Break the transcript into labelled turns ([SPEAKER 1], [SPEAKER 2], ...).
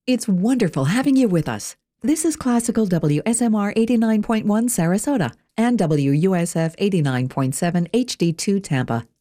[SPEAKER 1] It's wonderful having you with us. This is Classical WSMR 89.1 Sarasota and WUSF 89.7 HD2 Tampa.